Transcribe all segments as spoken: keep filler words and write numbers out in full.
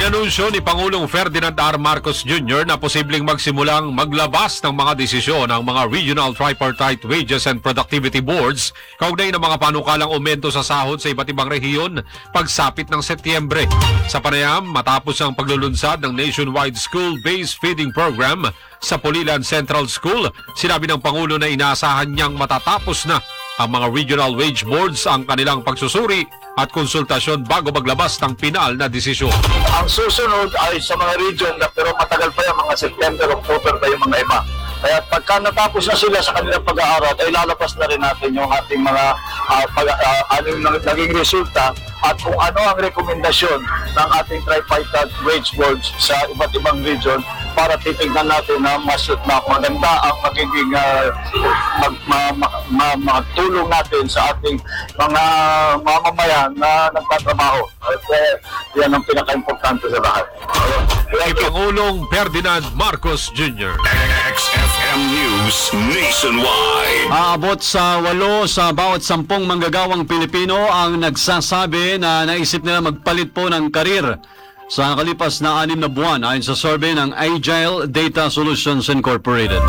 Inanunsyo ni Pangulong Ferdinand R. Marcos Junior na posibleng magsimulang maglabas ng mga desisyon ang mga Regional Tripartite Wages and Productivity Boards kaugnay ng mga panukalang aumento sa sahod sa iba't ibang rehiyon pagsapit ng Setyembre. Sa panayam, matapos ang paglulunsad ng nationwide school-based feeding program sa Pulilan Central School, sinabi ng Pangulo na inaasahan niyang matatapos na ang mga regional wage boards ang kanilang pagsusuri at konsultasyon bago maglabas ng pinal na desisyon. Ang susunod ay sa mga region na pero matagal pa yan, mga September, October pa yung mga iba. Kaya pagka natapos na sila sa kanilang pag-aaral, ay lalabas na rin natin yung ating mga uh, pag, uh, anong naging resulta at kung ano ang rekomendasyon ng ating tripartite wage boards sa iba't ibang region para titignan natin na mas na maganda ang magiging uh, mag, ma, ma, ma, magtulong natin sa ating mga mamamayan na nagtatrabaho. At uh, yan ang pinaka-importante sa lahat. Kay Pangulong Ferdinand Marcos Junior X F M News Nationwide. Aabot sa walo sa bawat sampung manggagawang Pilipino ang nagsasabi na naisip nila magpalit po ng karir sa nakalipas na anim na buwan ayon sa survey ng Agile Data Solutions Incorporated.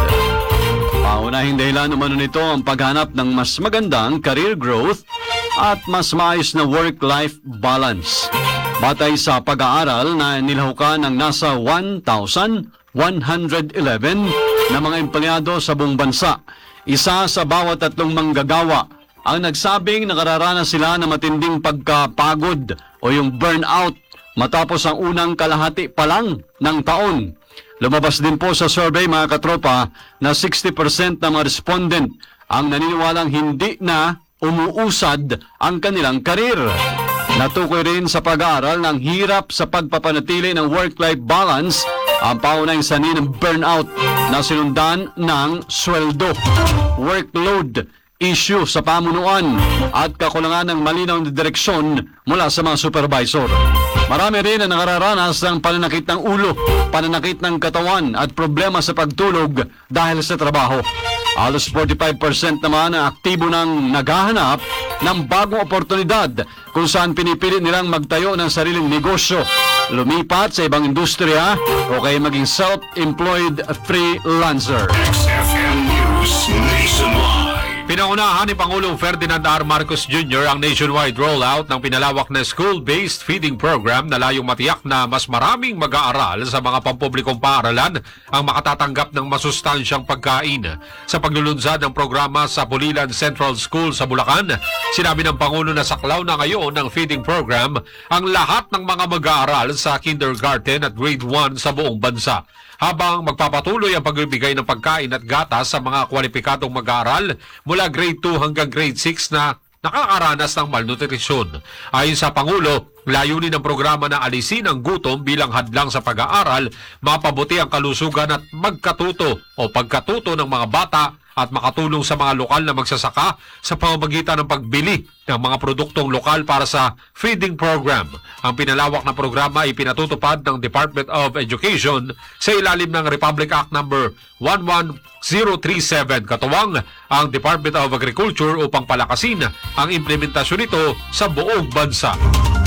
Paunahing dahilan umano nito ang paghanap ng mas magandang career growth at mas maayos na work-life balance. Batay sa pag-aaral na nilahukan ng nasa one thousand one hundred eleven na mga empleyado sa buong bansa, isa sa bawat tatlong manggagawa ang nagsabing nakararanas sila ng matinding pagkapagod o yung burnout matapos ang unang kalahati pa lang ng taon. Lumabas din po sa survey, mga katropa, na sixty percent ng mga respondent ang naniniwalang hindi na umuusad ang kanilang karir. Natukoy rin sa pag-aaral ng hirap sa pagpapanatili ng work-life balance ang paunahing sanhi ng burnout na sinundan ng sweldo, workload, issue sa pamunuan at kakulangan ng malinaw na direksyon mula sa mga supervisor. Marami rin ang nakararanas ng pananakit ng ulo, pananakit ng katawan at problema sa pagtulog dahil sa trabaho. Halos forty-five percent naman ang aktibo ng naghahanap ng bagong oportunidad kung saan pinipilit nilang magtayo ng sariling negosyo, lumipat sa ibang industriya o kaya maging self-employed freelancer. X F M News Nationwide. Pinaunahan ni Pangulong Ferdinand R. Marcos Junior ang nationwide rollout ng pinalawak na school-based feeding program na layong matiyak na mas maraming mag-aaral sa mga pampublikong paaralan ang makatatanggap ng masustansyang pagkain. Sa paglulunsad ng programa sa Pulilan Central School sa Bulacan, sinabi ng Pangulo na saklaw na ngayon ng feeding program ang lahat ng mga mag-aaral sa kindergarten at grade one sa buong bansa. Habang magpapatuloy ang pagbibigay ng pagkain at gatas sa mga kwalipikadong mag-aaral mula grade two hanggang grade six na nakakaranas ng malnutrisyon. Ayon sa Pangulo, layunin ng programa na alisin ang gutom bilang hadlang sa pag-aaral, mapabuti ang kalusugan at magkatuto o pagkatuto ng mga bata at makatulong sa mga lokal na magsasaka sa pamamagitan ng pagbili ng mga produktong lokal para sa feeding program. Ang pinalawak na programa ay pinatutupad ng Department of Education sa ilalim ng Republic Act number one one zero three seven, katuwang ang Department of Agriculture upang palakasin ang implementasyon nito sa buong bansa.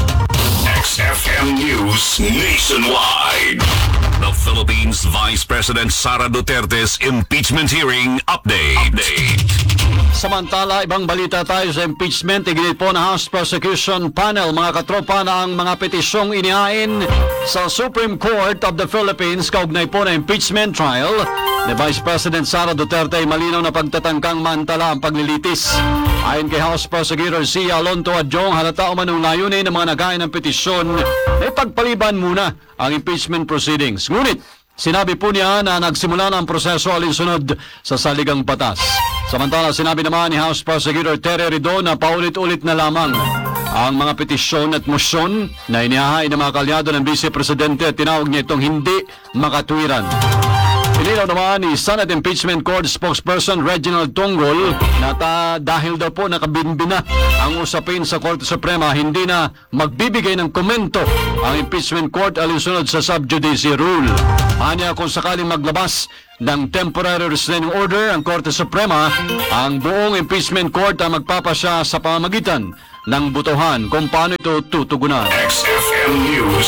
X F M News Nationwide. The Philippines Vice President Sara Duterte's impeachment hearing update. Update. Samantala, ibang balita tayo sa impeachment. Iginit po na House Prosecution Panel, mga katropa, na ang mga petisyong inihain sa Supreme Court of the Philippines kaugnay po na impeachment trial ni Vice President Sara Duterte ay malinaw na pagtatangkang mantala ang paglilitis. Ayon kay House Prosecutor Sia Alonto Adjong, halata umanong layunin ng mga naghain ng petisyon ay pagpaliban muna ang impeachment proceedings. Ngunit, sinabi po niya na nagsimula na ang proseso alinsunod sa saligang batas. Samantala, sinabi naman ni House Prosecutor Terry Ridon na paulit-ulit na lamang ang mga petisyon at mosyon na inihahain ng mga kalyado ng Vice Presidente at tinawag niya itong hindi makatwiran. Pinilaw naman ni Senate Impeachment Court spokesperson Reginald Tonggol na ta dahil daw po nakabinbina ang usapin sa Korte Suprema, hindi na magbibigay ng komento ang Impeachment Court alinsunod sa sub judice rule. Anya kung sakaling maglabas ng temporary restraining order ang Korte Suprema, ang buong Impeachment Court ang magpapasya sa pamamagitan ng botohan kung paano ito tutugunan. X F M News News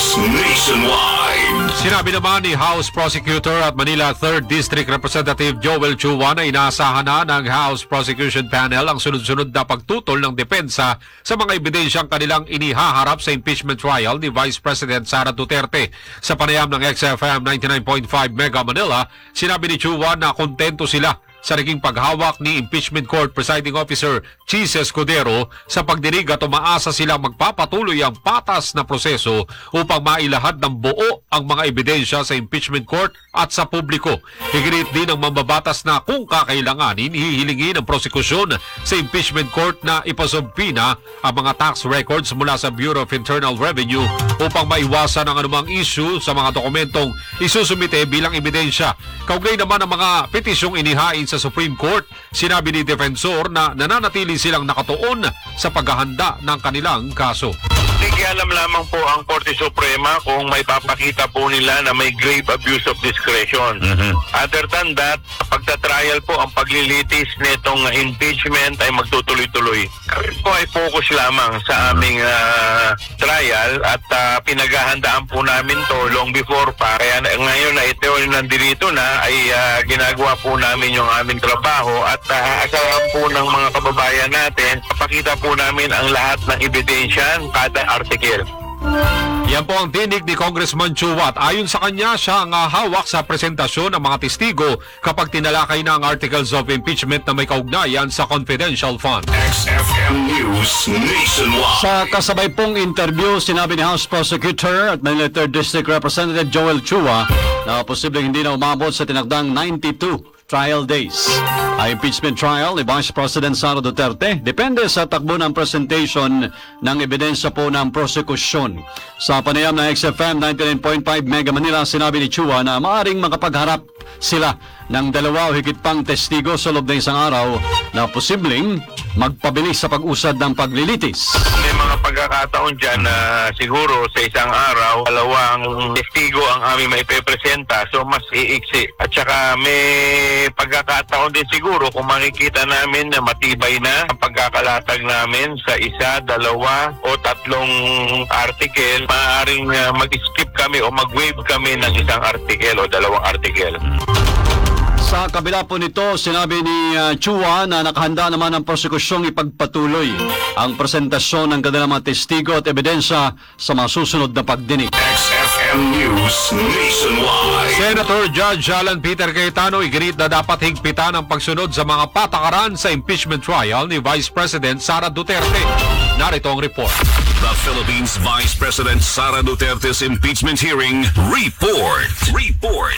Nationwide. Sinabi naman ni House Prosecutor at Manila third District Representative Joel Chua na inaasahan na ng House Prosecution Panel ang sunod-sunod na pagtutol ng depensa sa mga ebidensyang kanilang inihaharap sa impeachment trial ni Vice President Sara Duterte. Sa panayam ng X F M ninety-nine point five Mega Manila, sinabi ni Chua na kontento sila sa naging paghawak ni Impeachment Court Presiding Officer Chis Escudero sa pagdinig at umaasa silang magpapatuloy ang patas na proseso upang mailahad ng buo ang mga ebidensya sa Impeachment Court at sa publiko. Higit din ng mambabatas na kung kakailanganin, hihilingi ng prosekusyon sa Impeachment Court na ipasumpina ang mga tax records mula sa Bureau of Internal Revenue upang maiwasan ang anumang issue sa mga dokumentong isusumite bilang ebidensya. Kaugnay naman ang mga petisyong inihain sa Supreme Court, sinabi ni Defensor na nananatili silang nakatuon sa paghahanda ng kanilang kaso. Nakikialam lamang po ang Korte Suprema kung may papakita po nila na may grave abuse of discretion. Mhm. Other than that, pagta-trial po ang paglilitis nitong impeachment ay magtutuloy-tuloy. Kami po ay focus lamang sa aming ah, trial at ah, pinaghahandaan po namin to long before pa. Kaya na- ngayon na ito nandito na ay ah, ginagawa po namin yung aming trabaho at uh, asahan po ng mga kababayan natin, papakita po namin ang lahat ng ebidensya, kada article. Yan po ang tinig ni Congressman Chua at ayon sa kanya, siya ang ah, hawak sa presentasyon ng mga testigo kapag tinalakay na ang articles of impeachment na may kaugnayan sa confidential fund. X F M News Nationwide. Sa kasabay pong interview, sinabi ni House Prosecutor at Manila third District Representative Joel Chua na posibleng hindi na umabot sa tinakdang ninety-two trial days. Ang impeachment trial ni Vice President Sara Duterte depende sa takbo ng presentation ng ebidensya po ng prosekusyon. Sa panayam ng X F M ninety-nine point five Mega Manila, sinabi ni Chua na maaring makapagharap sila ng dalawa o higit pang testigo sa loob ng isang araw na posibleng magpabilis sa pag-usad ng paglilitis. May mga pagkakataon dyan na siguro sa isang araw, dalawang testigo ang aming maipepresenta, so mas iiksi. At saka may pagkakataon din siguro kung makikita namin na matibay na ang pagkakalatag namin sa isa, dalawa o tatlong article, maaaring uh, mag-skip kami o mag-waive kami ng isang article o dalawang article. Sa kabila po nito, sinabi ni uh, Chua na nakahanda naman ang prosekusyong ipagpatuloy ang presentasyon ng kanilang mga testigo at ebidensya sa mga susunod na pagdinig. X F M News Nationwide. Senator Judge Alan Peter Cayetano iginit na dapat higpitan ang pagsunod sa mga patakaran sa impeachment trial ni Vice President Sara Duterte. Narito ang report. The Philippines Vice President Sara Duterte's impeachment hearing report. Report.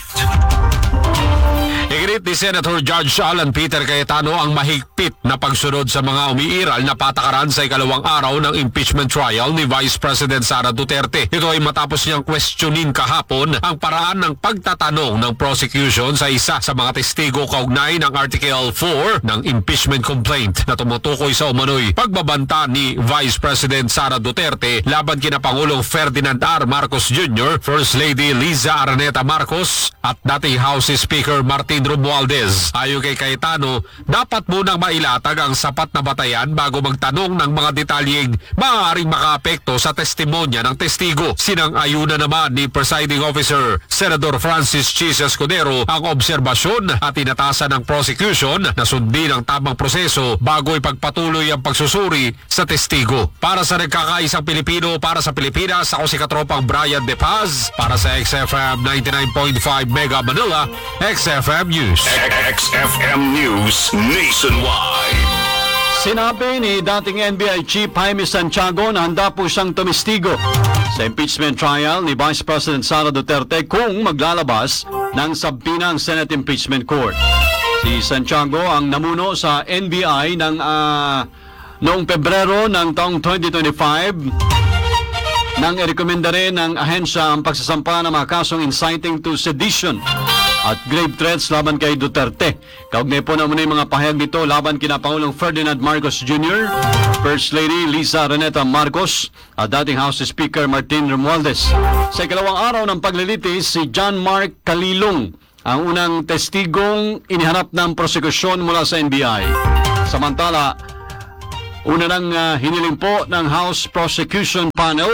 Iginit ni Senator Judge Alan Peter Cayetano ang mahigpit na pagsunod sa mga umiiral na patakaran sa ikalawang araw ng impeachment trial ni Vice President Sara Duterte. Ito ay matapos niyang questionin kahapon ang paraan ng pagtatanong ng prosecution sa isa sa mga testigo kaugnay ng Article four ng impeachment complaint na tumutukoy sa umano'y pagbabanta ni Vice President Sara Duterte laban kina Pangulong Ferdinand R. Marcos Junior, First Lady Liza Araneta Marcos at dating House Speaker Martin Romualdez. Ayon kay Cayetano, dapat munang mailatag ang sapat na batayan bago magtanong ng mga detalyeng maaaring makaapekto sa testimonya ng testigo. Sinang-ayuna naman ni Presiding Officer Senador Francis Chis Escudero ang obserbasyon at inatasan ng prosecution na sundin ang tamang proseso bago ipagpatuloy ang pagsusuri sa testigo. Para sa nagkakaisang Pilipino, para sa Pilipinas, ako si Katropang Brian De Paz para sa X F M ninety-nine point five Mega Manila, X F M News. X F M News Nationwide. Sinabi ni dating N B I Chief Jaime Santiago na handa po siyang tumistigo sa impeachment trial ni Vice President Sara Duterte kung maglalabas ng sabina ang Senate Impeachment Court. Si Santiago ang namuno sa N B I ng uh, noong Pebrero ng taong twenty twenty-five nang irekomenda rin ng ahensya ang pagsasampa ng mga kasong inciting to sedition at grave threats laban kay Duterte. Kaugnay po naman yung mga pahayag nito laban kina Pangulong Ferdinand Marcos Junior, First Lady Liza Araneta Marcos at dating House Speaker Martin Romualdez. Sa ikalawang araw ng paglilitis, si John Mark Calilong ang unang testigong inihanap ng prosekusyon mula sa N B I. Samantala, una nang uh, hiniling po ng House Prosecution Panel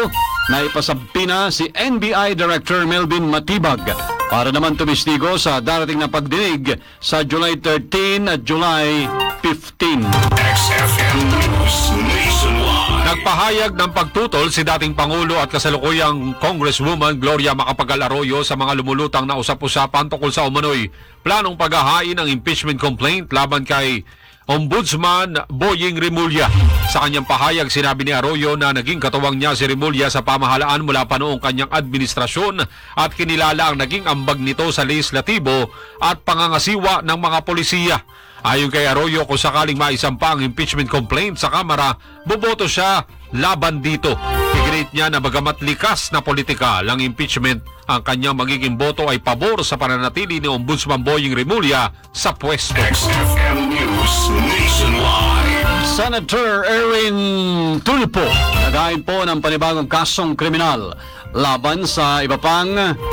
na ipasampi na si N B I Director Melvin Matibag para naman tumistigo sa darating na pagdinig sa July thirteen at July fifteen. X F M News Nationwide. Nagpahayag ng pagtutol si dating Pangulo at kasalukuyang Congresswoman Gloria Macapagal Arroyo sa mga lumulutang na usap-usapan tungkol sa umano'y planong paghahain ng impeachment complaint laban kay Ombudsman Boying Rimulya. Sa kanyang pahayag, sinabi ni Arroyo na naging katuwang niya si Rimulya sa pamahalaan mula pa noong kanyang administrasyon at kinilala ang naging ambag nito sa lehislatibo at pangangasiwa ng mga polisiya. Ayon kay Arroyo, kung sakaling maisampa ang impeachment complaint sa Kamara, boboto siya laban dito. Iginit niya na bagamat likas na politika lang impeachment, ang kanyang magiging boto ay pabor sa pananatili ni Ombudsman Boying Rimulya sa pwesto. X F M News Nationwide. Senator Erwin Tulfo naghain po ng panibagong kasong kriminal laban sa iba pang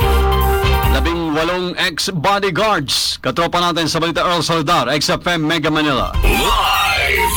labing walong ex-bodyguards. Katropa natin sa balita, Earl Saldar, X F M Mega Manila. Live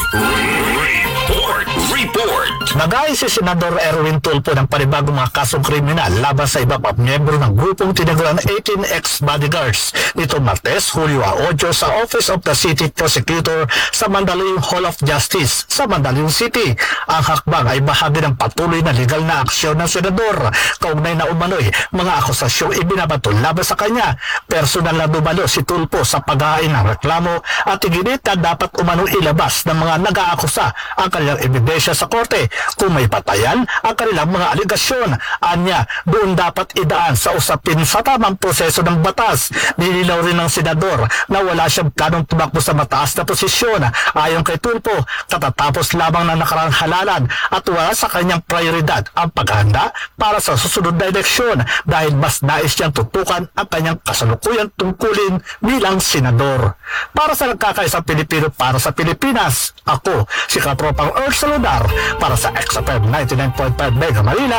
report. Report. Naghain si Senador Erwin Tulfo ng panibagong mga kasong kriminal laban sa iba pang miyembro ng grupong tinaguriang eighteen ex-bodyguards nito Martes, Hulyo eight sa Office of the City Prosecutor sa Mandaluyong Hall of Justice sa Mandaluyong City. Ang hakbang ay bahagi ng patuloy na legal na aksyon ng Senador kaugnay na umano'y mga akusasyong ibinabato laban sa kanya. Personal na dumalo si Tulfo sa paghahain ng reklamo at iginit na dapat umanong ilabas ng mga nag-aakusa ang kanilang ebidensya sa korte. Kung may patayan ang kanilang mga aligasyon, anya, doon dapat idaan sa usapin sa tamang proseso ng batas. Nililaw rin ng senador na wala siyang planong tumakbo sa mataas na posisyon. Ayon kay Tulfo, katatapos lamang ng nakarang halalan at wala sa kanyang prioridad ang paghahanda para sa susunod na eleksyon dahil mas nais niyang tutukan ang kanyang kasalukuyang tungkulin bilang senador. Para sa nagkakaisang Pilipino para sa Pilipinas, ako si Katropang Earl Saludar para sa X F M ninety-nine point five Mega Manila,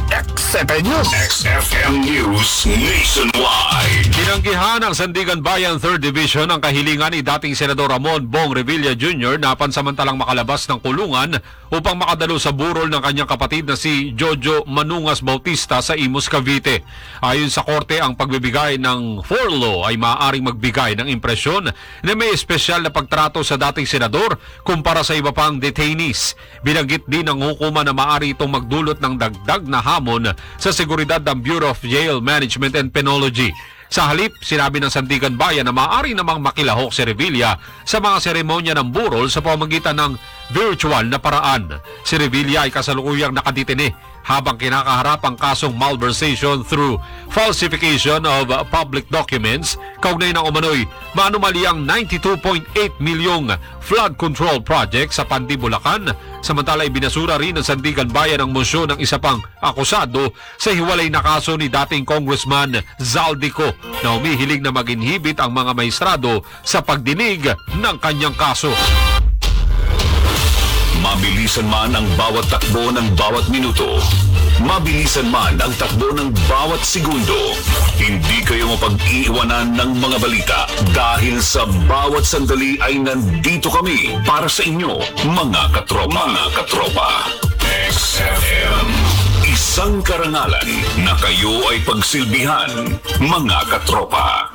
X F M News. X F M News Nationwide. Tinanggihan ng Sandigan Bayan third Division ang kahilingan ni dating Senador Ramon Bong Revilla Junior na pansamantalang makalabas ng kulungan upang makadalo sa burol ng kanyang kapatid na si Jojo Manungas Bautista sa Imus, Cavite. Ayon sa korte, ang pagbibigay ng furlough ay maaaring magbigay ng impresyon na may espesyal na pagtrato sa dating senador kumpara sa iba pang detainees. Binanggit din ng hukuman na maaari itong magdulot ng dagdag na hamon sa seguridad ng Bureau of Jail Management and Penology. Sa halip, sinabi ng Sandigan Bayan na maaari namang makilahok si Revilla sa mga seremonya ng burol sa pamamagitan ng virtual na paraan. Si Revilla ay kasalukuyang nakadetine habang kinakaharap ang kasong malversation through falsification of public documents kaugnay ng umano'y maanumalyang ninety-two point eight milyong flood control project sa Pandi, Bulacan. Samantala, ibinasura rin ng Sandigan Bayan ang mosyon ng isa pang akusado sa hiwalay na kaso ni dating Congressman Zaldico na humihiling na mag-inhibit ang mga maestrado sa pagdinig ng kanyang kaso. Mabilisan man ang bawat takbo ng bawat minuto, mabilisan man ang takbo ng bawat segundo, hindi kayo mapag-iiwanan ng mga balita dahil sa bawat sandali ay nandito kami para sa inyo, mga katropa. Mga katropa. X F M. Isang karangalan na kayo ay pagsilbihan, mga katropa.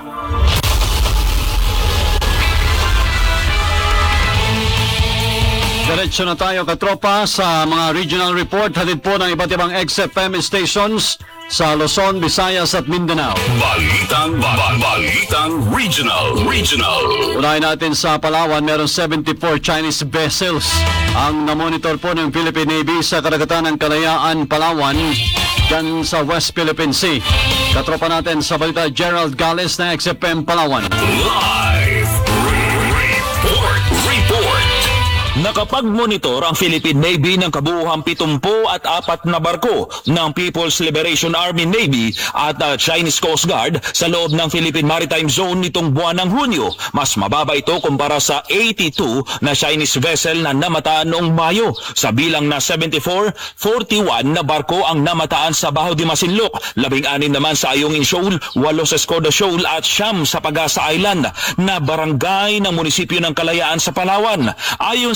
Diretso na tayo, katropa, sa mga regional report hatid po ng iba't ibang X F M stations sa Luzon, Visayas at Mindanao. Balitang, ba- balitang regional, regional. Unahin natin sa Palawan, meron seventy-four Chinese vessels ang namonitor po ng Philippine Navy sa karagatan ng Kalayaan, Palawan, dyan sa West Philippine Sea. Katropa natin sa balita, Gerald Gales na X F M Palawan. Live report, report. Nakapag-monitor ang Philippine Navy ng kabuuhang pitumpu at apat na barko ng People's Liberation Army Navy at uh, Chinese Coast Guard sa loob ng Philippine Maritime Zone nitong buwan ng Hunyo. Mas mababa ito kumpara sa eighty-two na Chinese vessel na namataan noong Mayo. Sa bilang na seventy-four, forty-one na barko ang namataan sa Baho de Masinloc, labing-anim naman sa Ayungin Shoal, walo sa Escoda Shoal at siyam sa Pagasa Island na barangay ng munisipyo ng Kalayaan sa Palawan. Ayon sa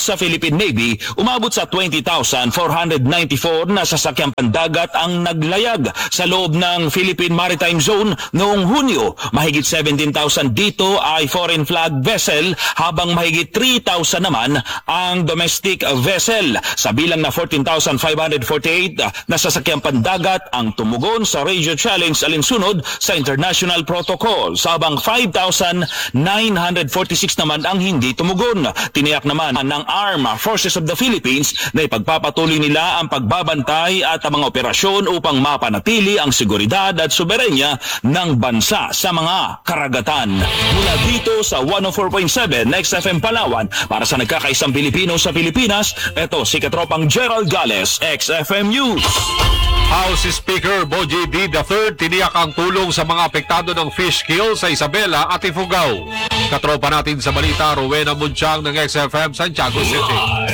sa Philippine Navy, umabot sa twenty thousand four hundred ninety-four na sasakyang pandagat ang naglayag sa loob ng Philippine Maritime Zone noong Hunyo. Mahigit seventeen thousand dito ay foreign flag vessel habang mahigit three thousand naman ang domestic vessel. Sa bilang na fourteen thousand five hundred forty-eight na sasakyang pandagat ang tumugon sa Radio Challenge alinsunod sa international protocols, habang five thousand nine hundred forty-six naman ang hindi tumugon. Tiniyak naman ng Armed Forces of the Philippines na ipagpapatuloy nila ang pagbabantay at ang mga operasyon upang mapanatili ang seguridad at soberenya ng bansa sa mga karagatan. Mula dito sa one oh four point seven X F M Palawan, para sa nagkakaisang Pilipino sa Pilipinas, ito si Katropang Gerald Gales, X F M News. House Speaker Boji D. the third tiniyak ang tulong sa mga apektado ng fish kill sa Isabela at Ifugao. Katropa natin sa balita, Rowena Munchang ng X F M Santiago City.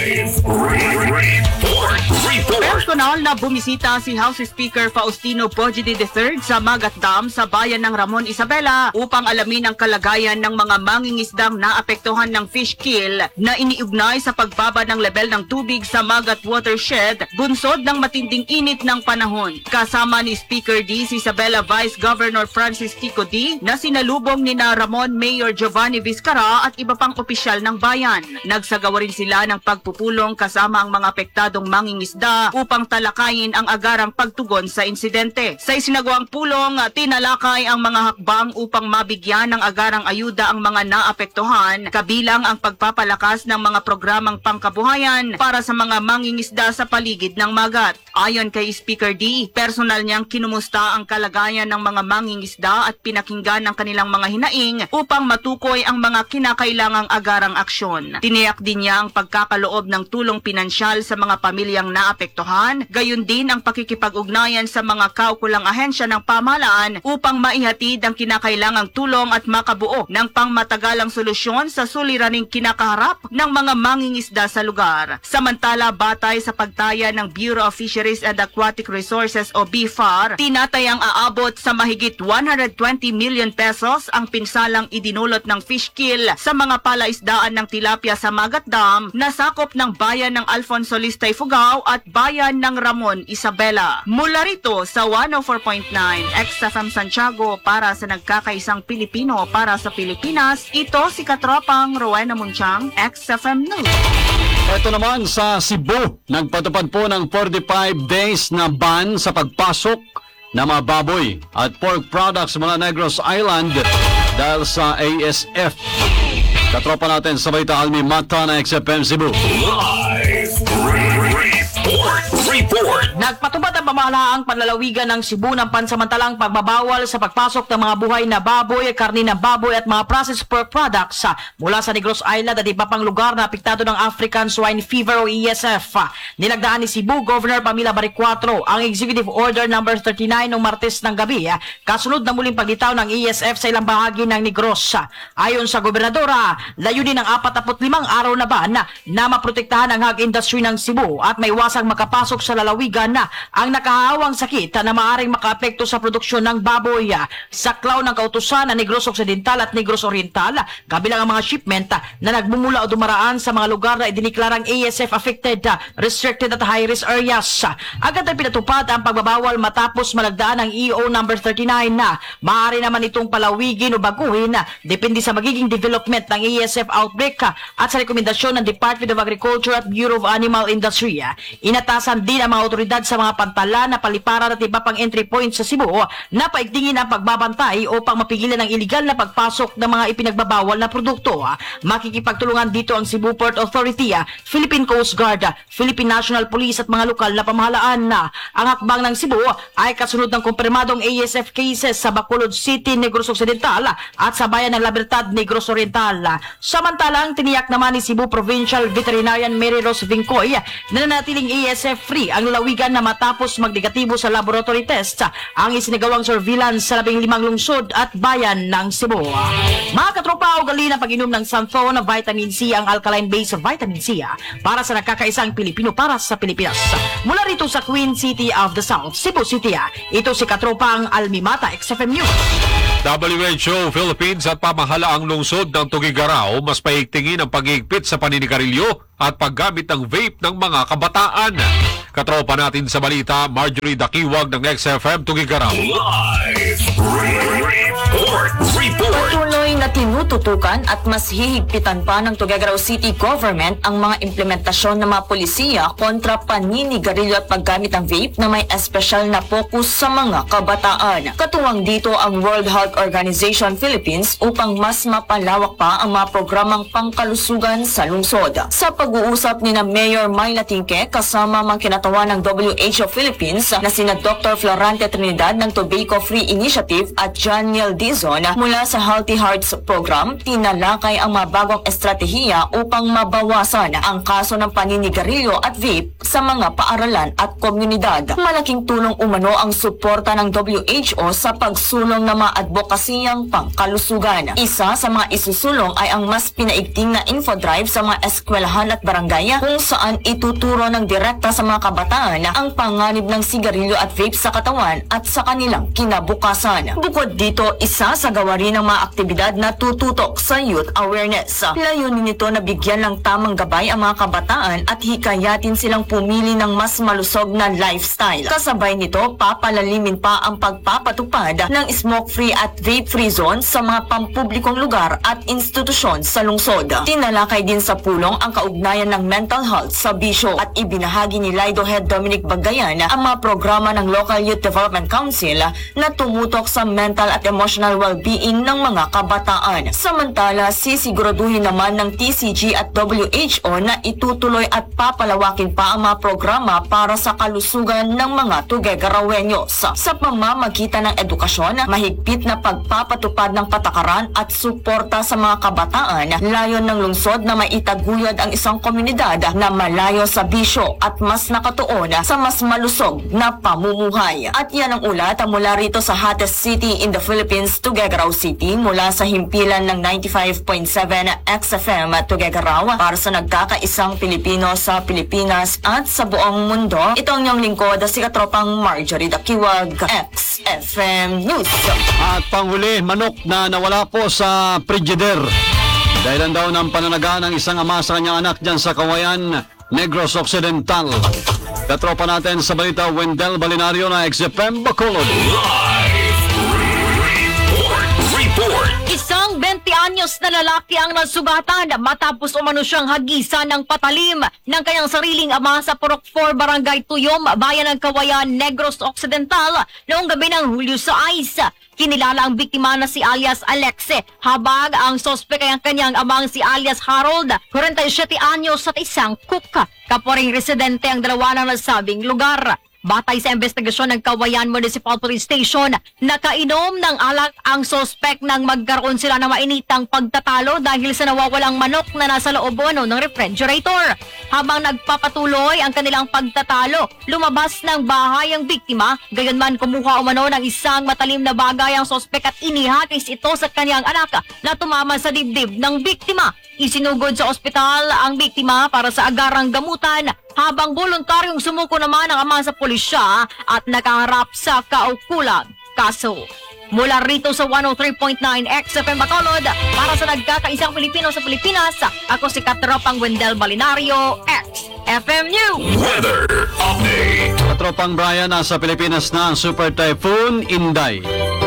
Report, report. Personal na bumisita si House Speaker Faustino Boji D. the third sa Magat Dam sa bayan ng Ramon, Isabela upang alamin ang kalagayan ng mga mangingisdang naapektuhan ng fish kill na iniugnay sa pagbaba ng level ng tubig sa Magat Watershed bunsod ng matinding init ng panahon. Kasama ni Speaker D si Isabela Vice Governor Francis Tico D na sinalubong ni na Ramon Mayor Giovanni Vizcara at iba pang opisyal ng bayan. Nagsagawa rin sila ng pagpupulong kasama ang mga apektadong mangingisda upang talakayin ang agarang pagtugon sa insidente. Sa isinagawang pulong, tinalakay ang mga hakbang upang mabigyan ng agarang ayuda ang mga naapektuhan, kabilang ang pagpapalakas ng mga programang pangkabuhayan para sa mga mangingisda sa paligid ng Magat. Ayon kay Speaker D, personal niyang kinumusta ang kalagayan ng mga mangingisda at pinakinggan ang kanilang mga hinaing upang matukoy ang mga kinakailangang agarang aksyon. Tiniyak din niya ang pagkakaloob ng tulong pinansyal sa mga pamilyang naapektuhan, gayon din ang pakikipag-ugnayan sa mga kaukulang ahensya ng pamahalaan upang maihatid ang kinakailangang tulong at makabuo ng pangmatagalang solusyon sa suliraning kinakaharap ng mga mangingisda sa lugar. Samantala, batay sa pagtaya ng Bureau of Fisheries and Aquatic Resources o B F A R, tinatayang aabot sa mahigit one hundred twenty million pesos ang pinsalang idinulot ng fish kill sa mga palaisdaan ng tilapia sa Magat Dam na sakop ng bayan ng Alfonso Lista, Ifugao at bayan ng Ramon, Isabela. Mula rito sa one oh four point nine X F M Santiago para sa nagkakaisang Pilipino para sa Pilipinas, ito si Katropang Rowena Munchang, X F M News. Ito naman sa Cebu, nagpatupad po ng forty-five days na ban sa pagpasok ng mga baboy at pork products mula Negros Island dahil sa A S F. Katropa natin sa Balita Almi Mata na X F M Cebu. Live report, report. Nagpatupad ang pamahalaang panlalawigan ng Cebu ng pansamantalang pagbabawal sa pagpasok ng mga buhay na baboy, karni ng baboy at mga processed pork products ah, mula sa Negros Island at iba pang lugar na apektado ng African Swine Fever o E S F. Ah, Nilagdaan ni Cebu Governor Pamela Baricuatro ang Executive Order number thirty-nine noong Martes ng gabi, ah, kasunod na muling paglitaw ng E S F sa ilang bahagi ng Negros. Ah, Ayon sa gobernadora, layunin ng forty-five araw na ban na, na maprotektahan ang hog industry ng Cebu at may wasang makapasok sa lalawigan na ang nakahawang sakit na maaaring makaapekto sa produksyon ng baboy. Saklaw ng kautusan ng Negros Occidental at Negros Oriental, kabilang ang mga shipment na nagmumula o dumaraan sa mga lugar na idiniklarang A S F affected, restricted at high-risk areas. Agad ay pinatupad ang pagbabawal matapos malagdaan ng E O number thirty-nine na maaari naman itong palawigin o baguhin depende sa magiging development ng A S F outbreak at sa rekomendasyon ng Department of Agriculture at Bureau of Animal Industry. Inatasan din ang mga otoridad sa mga pantala na paliparan at iba pang entry points sa Cebu na paigtingin ang pagbabantay upang mapigilan ang iligal na pagpasok ng mga ipinagbabawal na produkto. Makikipagtulungan dito ang Cebu Port Authority, Philippine Coast Guard, Philippine National Police at mga lokal na pamahalaan. Ang hakbang ng Cebu ay kasunod ng kumpirmadong A S F cases sa Bacolod City, Negros Occidental at sa bayan ng La Libertad, Negros Oriental. Samantalang tiniyak naman ni Cebu Provincial Veterinarian Mary Rose Vincoy na nanatiling A S F free ang lalawigan na matapos magdegatibo sa laboratory test ang isinagawang surveillance sa labing limang lungsod at bayan ng Cebu. Mga katropa, ugali ng pag-inom ng Santhon na vitamin C ang alkaline-based vitamin C para sa nakakaisang Pilipino para sa Pilipinas. Mula rito sa Queen City of the South, Cebu City, ito si Katropang Almimata, X F M News. W H O Philippines at pamahalaang lungsod ng Tugigaraw mas paigtingin ang pag-iigpit sa paninigarilyo at paggamit ng vape ng mga kabataan. Katropa natin sa balita, Marjorie Dakiwag ng X F M Tugigaraw. Live report. Report. Patuloy na tinututukan at mas hihigpitan pa ng Tuguegarao City Government ang mga implementasyon ng mga polisiya kontra paninigarilyo at paggamit ng vape na may espesyal na focus sa mga kabataan. Katuwang dito ang World Health Organization Philippines upang mas mapalawak pa ang mga programang pangkalusugan sa lungsod. Sa pag-uusap ni na Mayor Myla Tingke kasama mga kinatawan ng W H O Philippines na sina Doctor Florante Trinidad ng Tobacco Free Initiative at Janiel Dizon mula sa Healthy Hearts Program, tinalakay ang mga bagong estratehiya upang mabawasan ang kaso ng paninigarilyo at vape sa mga paaralan at komunidad. Malaking tulong umano ang suporta ng W H O sa pagsulong ng mga advokasiyang pangkalusugan. Isa sa mga isusulong ay ang mas pinaigting na infodrive sa mga eskwelahan at barangay kung saan ituturo ng direkta sa mga kabataan ang panganib ng sigarilyo at vape sa katawan at sa kanilang kinabukasan. Bukod dito, isa sa gawarin ng mga aktibidad na tututok sa youth awareness. Layunin nito na bigyan ng tamang gabay ang mga kabataan at hikayatin silang pumili ng mas malusog na lifestyle. Kasabay nito, papalalimin pa ang pagpapatupad ng smoke-free at vape-free zone sa mga pampublikong lugar at institusyon sa lungsod. Tinalakay din sa pulong ang kaugnayan ng mental health sa bisyo at ibinahagi ni Lido Head Dominic Bagayan ang mga programa ng Local Youth Development Council na tumutok sa mental at emotional well-being ng mga kabataan. Samantala, sisiguraduhin naman ng T C G at W H O na itutuloy at papalawakin pa ang mga programa para sa kalusugan ng mga Tuguegarawenyos. Sa pamamagitan ng edukasyon, mahigpit na pagpapatupad ng patakaran at suporta sa mga kabataan, layon ng lungsod na maitaguyod ang isang komunidad na malayo sa bisyo at mas nakatuon sa mas malusog na pamumuhay. At yan ang ulat mula rito sa hottest city in the Philippines, Tuguegarao City, mula sa himpilan ng ninety-five point seven X F M Tuguegarao para sa nagkakaisang Pilipino sa Pilipinas at sa buong mundo. Ito ang iyong lingkod, si Katropang Marjorie Dakiwag, X F M News. At panghuli, manok na nawala po sa Frigider. Dahilan daw ng pananaga ng isang ama sa kanyang anak dyan sa Kawayan, Negros Occidental. Katropa natin sa balita, Wendell Balinario na X F M Bacolod. Live report. Report. Isang twenty anyos na lalaki ang nasugatan matapos umano siyang hagisan ng patalim ng kanyang sariling ama sa Purok four Barangay Tuyom, Bayan ng Kawayan, Negros Occidental noong gabi ng Hulyo sa Ice. Kinilala ang biktima na si alias Alexe, habang ang sospek ay ang kanyang amang si alias Harold, forty-seven anyos at isang cook. Kapwa ring residente ang dalawa ng nasabing lugar. Batay sa investigasyon ng Kawayan Municipal Police Station, nakainom ng alak ang sospek nang magkaroon sila ng mainitang pagtatalo dahil sa nawawalang manok na nasa loob ano ng refrigerator. Habang nagpapatuloy ang kanilang pagtatalo, lumabas ng bahay ang biktima, gayunman kumuha umano ng isang matalim na bagay ang sospek at inihakis ito sa kanyang anak na tumama sa dibdib ng biktima. Isinugod sa ospital ang biktima para sa agarang gamutan, habang voluntaryong sumuko naman ang ama sa pulisya at nakaharap sa kaukulang kaso. Mula rito sa one oh three point nine X F M Bacolod, para sa nagkakaisang Pilipino sa Pilipinas, ako si Katropang Wendell Balinario, X F M News. Weather update. Katropang Brian, nasa Pilipinas na ang Super Typhoon Inday.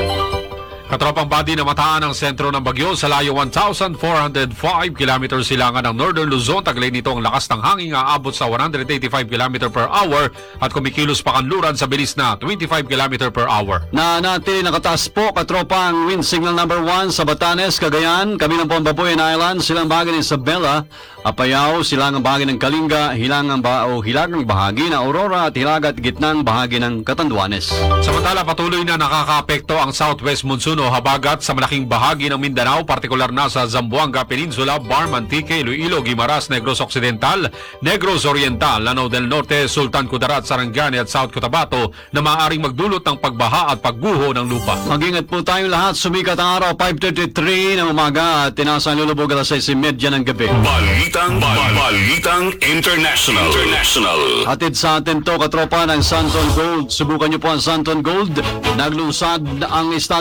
Katropang body na mataan ang sentro ng bagyo sa layo one thousand four hundred five kilometers silangan ng Northern Luzon. Taglay nito ang lakas ng hangin aabot sa one hundred eighty-five kilometers per hour at kumikilos pa kanluran sa bilis na twenty-five kilometers per hour. Na natili nakataas po, katropang wind signal number one sa Batanes, Cagayan, kabilang po ang Babuyan Island, silang bahagi ng Isabela, Apayao, silangang bahagi ng Kalinga, hilangang ba o hilagang bahagi ng Aurora at hilaga at gitnang bahagi ng Catanduanes. Samantala, patuloy na nakakaapekto ang southwest monsoon o habagat sa malaking bahagi ng Mindanao, partikular na sa Zamboanga Peninsula, Barm, Antique, Iloilo, Guimaras, Negros Occidental, Negros Oriental, Lanao del Norte, Sultan Kudarat, Sarangani at South Cotabato na maaaring magdulot ng pagbaha at pagguho ng lupa. Mag-ingat po tayong lahat. Sumikat ang araw, five thirty-three ng umaga at tinasa ang lulubog alas sais trenta ng gabi. Balitang, bal- Balitang International. International. Hatid sa atin to, katropa ng Santon Gold. Subukan niyo po ang Santon Gold. Naglusad ang Estados Unidos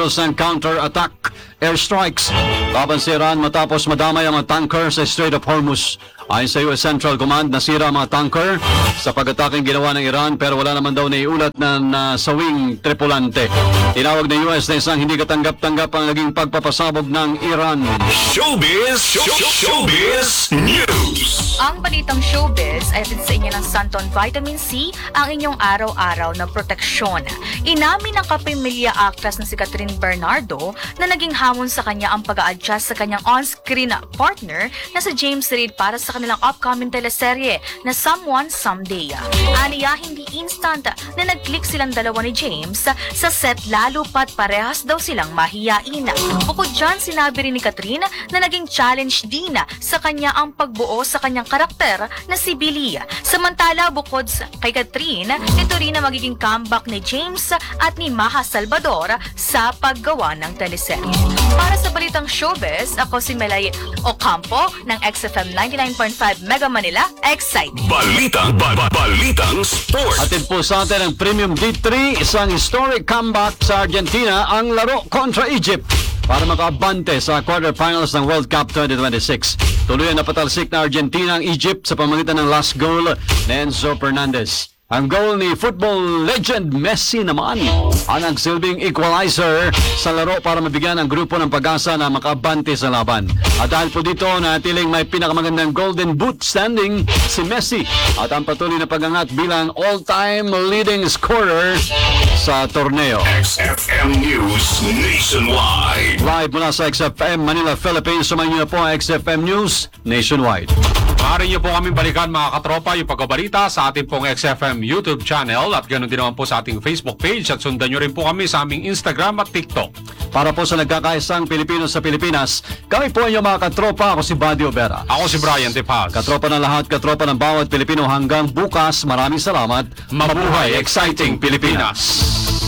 kilos ng counter-attack airstrikes laban sa Iran matapos madamay ang mga tanker sa Strait of Hormuz. Ayon sa U S Central Command, nasira ang mga tanker sa pag-ataking ginawa ng Iran pero wala naman daw naiulat na nasawing tripulante. Tinawag ng U S na isang hindi katanggap-tanggap ang naging pagpapasabog ng Iran. Showbiz, show, showbiz news. Ang balitang showbiz ay hatid sa inyo ng Santon Vitamin C, ang inyong araw-araw na proteksyon. Inamin ng kapamilya actress na si Catherine Bernardo na naging hamon sa kanya ang pag-a-adjust sa kanyang on-screen partner na si James Reid para sa kanilang upcoming teleserye na Someone Someday. Aniya, hindi instant na nag-click silang dalawa ni James sa set lalo pat parehas daw silang mahiyain. Bukod dyan, sinabi rin ni Catherine na naging challenge din sa kanya ang pagbuo sa kanyang karakter na si Billy. Samantala, bukod kay Catherine, ito rin na magiging comeback ni James at ni Maha Salvador sa paggawa ng teleserye. Para sa balitang showbiz, ako si Melay Ocampo ng X F M ninety-nine point five Mega Manila, exciting. Balitang, ba, ba, balitang sports. Atid po sa atin ang Premium D three, isang historic comeback sa Argentina ang laro kontra Egypt para makabante sa quarterfinals ng World Cup twenty twenty-six. Tuluyan na patalsik na Argentina ang Egypt sa pamamagitan ng last goal ni Enzo Fernandez. Ang goal ni football legend Messi naman ang nagsilbing equalizer sa laro para mabigyan ang grupo ng pag-asa na makabante sa laban. At dahil po dito, natiling may pinakamagandang golden boot standing si Messi at ang patuloy na pag-angat bilang all-time leading scorer sa torneo. X F M News Nationwide. Live mula sa X F M Manila, Philippines, sumayin niyo na po ang X F M News Nationwide. Maaari niyo po kami balikan mga katropa yung pagbabalita sa ating pong X F M YouTube channel at ganoon din naman po sa ating Facebook page at sundan niyo rin po kami sa aming Instagram at TikTok. Para po sa nagkakaisang Pilipino sa Pilipinas, kami po yung mga katropa. Ako si Buddy Obera. Ako si Brian Tepaz. Katropa ng lahat, katropa ng bawat Pilipino hanggang bukas. Maraming salamat. Mabuhay, exciting Pilipinas!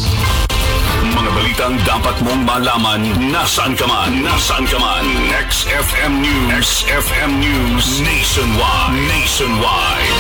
Mga balitang dapat mong malaman nasaan ka man. Nasaan ka man. X F M News. X F M News Nationwide. Nationwide.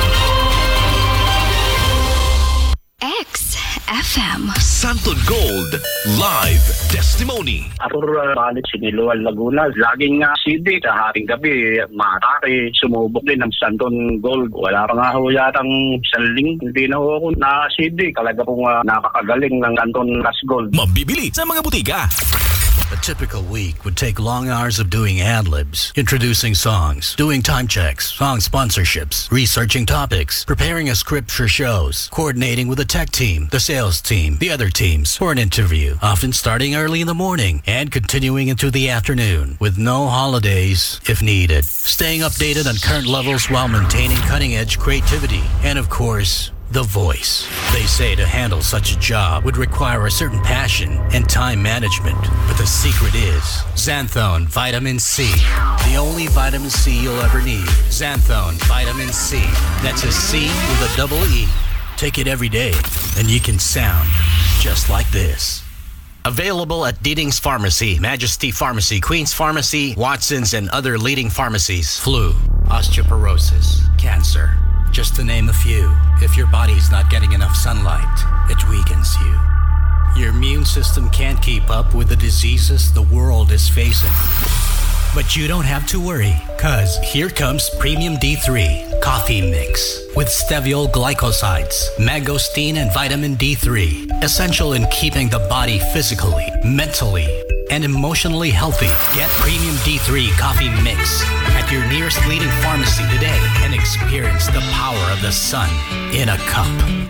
X F M. Santon Gold Live Testimony. Ator uh, Balit, Siniluan, Laguna. Laging nga uh, C D sa haring gabi, matake, sumubok din ng Santon Gold. Wala pa nga ho yatang saling, hindi na ho ako na C D. Talaga pong uh, nakakagaling ng Santon Gas Gold. Mabibili sa mga butika. A typical week would take long hours of doing ad-libs, introducing songs, doing time checks, song sponsorships, researching topics, preparing a script for shows, coordinating with the tech team, the sales team, the other teams for an interview, often starting early in the morning and continuing into the afternoon with no holidays if needed. Staying updated on current levels while maintaining cutting-edge creativity and, of course, the voice. They say to handle such a job would require a certain passion and time management. But the secret is Xanthone Vitamin C. The only vitamin C you'll ever need. Xanthone Vitamin C. That's a C with a double E. Take it every day and you can sound just like this. Available at Deeding's Pharmacy, Majesty Pharmacy, Queen's Pharmacy, Watson's, and other leading pharmacies. Flu, osteoporosis, cancer. Just to name a few. If your body's not getting enough sunlight, it weakens you. Your immune system can't keep up with the diseases the world is facing. But you don't have to worry, cause here comes Premium D three Coffee Mix with steviol glycosides, mangosteen, and vitamin D three. Essential in keeping the body physically, mentally, and emotionally healthy. Get Premium D three Coffee Mix at your nearest leading pharmacy today and experience the power of the sun in a cup.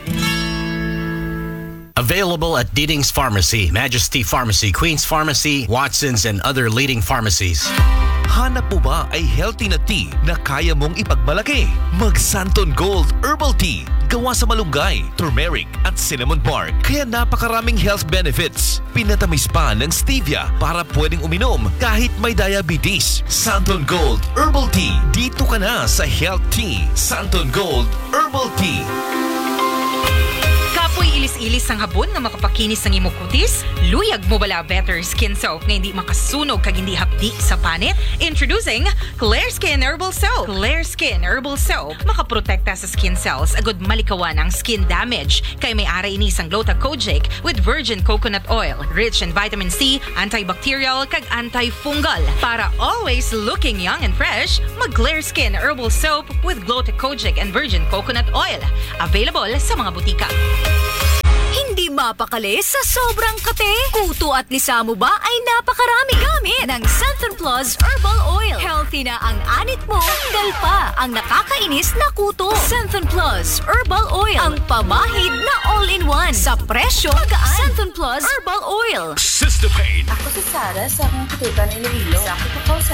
Available at Deeding's Pharmacy, Majesty Pharmacy, Queen's Pharmacy, Watson's, and other leading pharmacies. Hanap mo ba ay healthy na tea na kaya mong ipagmalaki? Mag Santon Gold Herbal Tea. Gawa sa malunggay, turmeric, at cinnamon bark. Kaya napakaraming health benefits. Pinatamis pa ng stevia para pwedeng uminom kahit may diabetes. Santon Gold Herbal Tea. Dito ka na sa Health Tea. Santon Gold Herbal Tea. Kapoy Ilis ilis ang habon nga makapakinis ng imong kutis? Luyag mo bala better skin soap nga hindi makasunog kag hindi hapdi sa panit? Introducing Clear Skin Herbal Soap. Clear Skin Herbal Soap makaprotekta sa skin cells agud malikawan ang skin damage kay may ara ini sang Gluta-Kojic with virgin coconut oil, rich in vitamin C, antibacterial kag antifungal. Para always looking young and fresh, mag Clear Skin Herbal Soap with Gluta-Kojic and virgin coconut oil. Available sa mga butika. Hindi mapakali sa sobrang kate. Kuto at lisa mo ba ay napakarami gamit ng Centon Plus Herbal Oil. Healthy na ang anit mo, tanggal pa ang nakakainis na kuto. Centon Plus Herbal Oil, ang pamahid na all-in-one sa presyo magaan. Centon Plus Herbal Oil. Sister Pain. Ako si Sarah sa akong kutukan Iloilo. Sa ako po sa